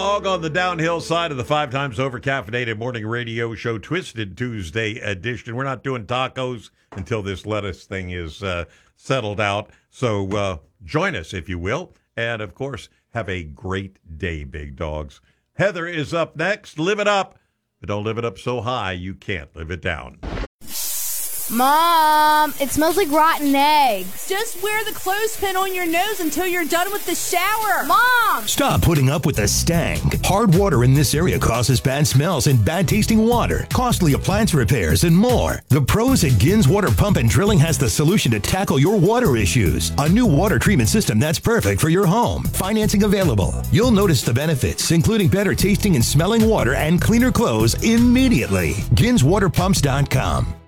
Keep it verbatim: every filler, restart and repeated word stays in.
Dog on the downhill side of the five times over caffeinated morning radio show, Twisted Tuesday edition. We're not doing tacos until this lettuce thing is uh, settled out. So uh, join us, if you will. And, of course, have a great day, big dogs. Heather is up next. Live it up. But don't live it up so high you can't live it down. Mom, it smells like rotten eggs. Just wear the clothespin on your nose until you're done with the shower. Mom! Stop putting up with the stank. Hard water in this area causes bad smells and bad tasting water, costly appliance repairs, and more. The pros at Gins Water Pump and Drilling has the solution to tackle your water issues. A new water treatment system that's perfect for your home. Financing available. You'll notice the benefits, including better tasting and smelling water and cleaner clothes immediately. Gins Water Pumps dot com.